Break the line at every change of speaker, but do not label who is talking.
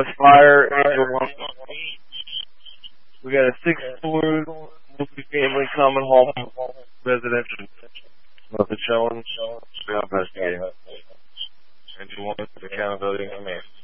fire. We got a 6-story multi-family common home residential. Nothing showing. We're investigating. And you want accountability?